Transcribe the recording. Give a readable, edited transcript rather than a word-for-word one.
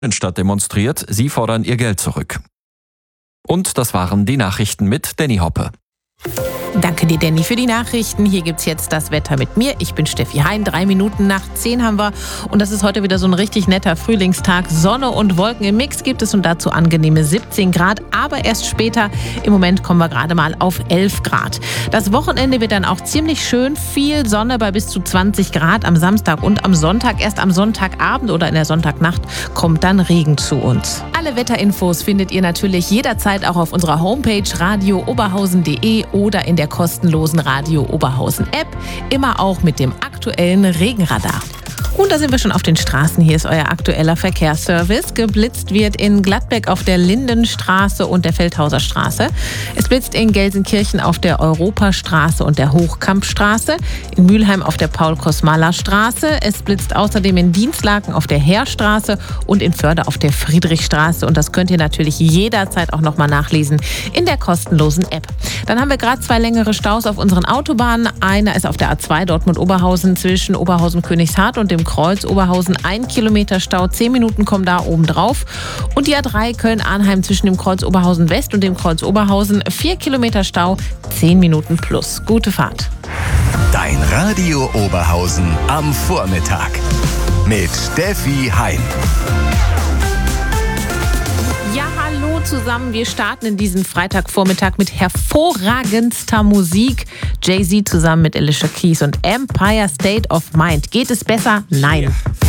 Stadt demonstriert. Sie fordern ihr Geld zurück. Und das waren die Nachrichten mit Danny Hoppe. Danke dir, Danny, für die Nachrichten. Hier gibt's jetzt das Wetter mit mir. Ich bin Steffi Hein. 3 Minuten nach 10 haben wir. Und das ist heute wieder so ein richtig netter Frühlingstag. Sonne und Wolken im Mix gibt es und dazu angenehme 17 Grad. Aber erst später. Im Moment kommen wir gerade mal auf 11 Grad. Das Wochenende wird dann auch ziemlich schön. Viel Sonne bei bis zu 20 Grad am Samstag und am Sonntag. Erst am Sonntagabend oder in der Sonntagnacht kommt dann Regen zu uns. Alle Wetterinfos findet ihr natürlich jederzeit auch auf unserer Homepage radiooberhausen.de oder in der kostenlosen Radio Oberhausen App, immer auch mit dem aktuellen Regenradar. Und da sind wir schon auf den Straßen. Hier ist euer aktueller Verkehrsservice. Geblitzt wird in Gladbeck auf der Lindenstraße und der Feldhauser Straße. Es blitzt in Gelsenkirchen auf der Europastraße und der Hochkampstraße. In Mülheim auf der Paul-Kosmala-Straße. Es blitzt außerdem in Dienstlaken auf der Heerstraße und in Förde auf der Friedrichstraße. Und das könnt ihr natürlich jederzeit auch nochmal nachlesen in der kostenlosen App. Dann haben wir gerade 2 längere Staus auf unseren Autobahnen. Einer ist auf der A2 Dortmund-Oberhausen zwischen Oberhausen-Königshardt und dem Kreuz Oberhausen. 1 Kilometer Stau, 10 Minuten kommen da oben drauf. Und die A3 Köln-Arnheim zwischen dem Kreuz Oberhausen West und dem Kreuz Oberhausen. 4 Kilometer Stau, 10 Minuten plus. Gute Fahrt. Dein Radio Oberhausen am Vormittag mit Steffi Hein. Ja, hallo zusammen. Wir starten in diesen Freitagvormittag mit hervorragendster Musik. Jay-Z zusammen mit Alicia Keys und Empire State of Mind. Geht es besser? Nein.